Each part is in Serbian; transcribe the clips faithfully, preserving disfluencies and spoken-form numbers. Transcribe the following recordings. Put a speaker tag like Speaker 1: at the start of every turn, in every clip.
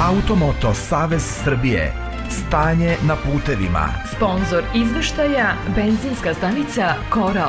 Speaker 1: Automoto Savez Srbije. Stanje na putevima.
Speaker 2: Sponzor izveštaja benzinska stanica Koral.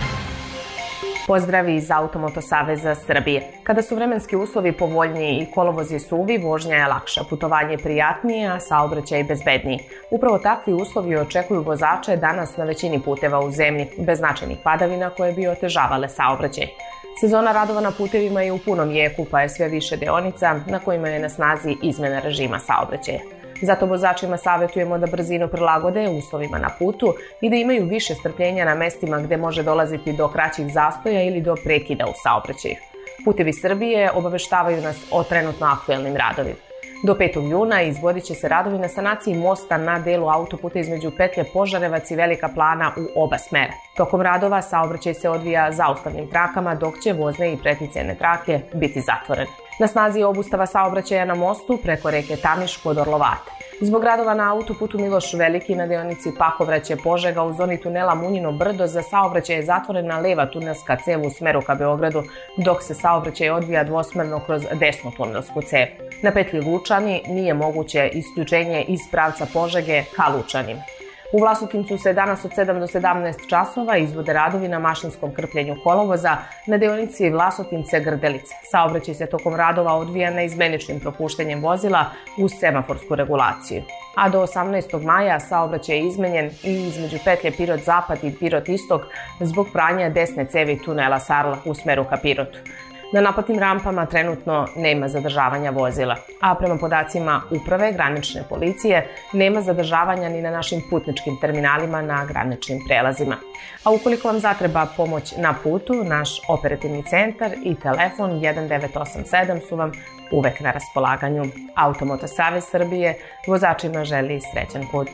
Speaker 3: Pozdravi iz Automoto Saveza Srbije. Kada su vremenski uslovi povoljniji i kolovozi suvi, vožnja je lakša, putovanje je prijatnije, a saobraćaj bezbedniji. Upravo takvi uslovi očekuju vozače danas na većini puteva u zemlji, bez značajnih padavina koje bi otežavale saobraćaj. Sezona radova na putevima je u punom jeku, pa je sve više deonica na kojima je na snazi izmena režima saobraćaja. Zato vozačima savjetujemo da brzinu prilagode uslovima na putu i da imaju više strpljenja na mestima gde može dolaziti do kraćih zastoja ili do prekida u saobraćaju. Putevi Srbije obaveštavaju nas o trenutno aktuelnim radovima. Do petog juna izvodit će se radovi na sanaciji mosta na delu autoputa između petlje Požarevac i Velika Plana u oba smera. Tokom radova saobraćaj se odvija zaustavnim trakama, dok će vozne i preticajne trake biti zatvorene. Na snazi je obustava saobraćaja na mostu preko reke Tamiš kod Orlovate. Zbog radova na autoputu Miloš Veliki na deonici Pakovraće-Požega u zoni tunela Munjino brdo za saobraćaj je zatvorena leva tunelska cev u smeru ka Beogradu, dok se saobraćaj odvija dvosmerno kroz desnu tunelsku cev. Na petlji Lučani nije moguće isključenje iz pravca Požege ka Lučanima. U Vlasotincu se danas od sedam do sedamnaest časova izvode radovi na mašinskom krpljenju kolovoza na deonici Vlasotince-Grdelice. Saobraćaj se tokom radova odvija neizmeničnim propuštanjem vozila uz semaforsku regulaciju. A do osamnaestog maja saobraćaj je izmenjen i između petlje Pirot-Zapad i Pirot-Istok zbog pranja desne cevi tunela Sarla u smeru ka Pirotu. Na naplatnim rampama trenutno nema zadržavanja vozila, a prema podacima Uprave granične policije nema zadržavanja ni na našim putničkim terminalima na graničnim prelazima. A ukoliko vam zatreba pomoć na putu, naš operativni centar i telefon jedan devet osam sedam su vam uvek na raspolaganju. Automoto Savez Srbije vozačima želi srećan put.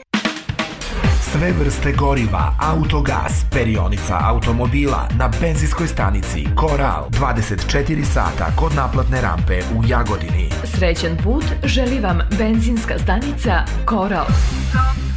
Speaker 1: Sve vrste goriva, autogas, perionica automobila na benzinskoj stanici Koral dvadeset četiri sata kod naplatne rampe u Jagodini.
Speaker 2: Srećan put želi vam benzinska stanica Koral.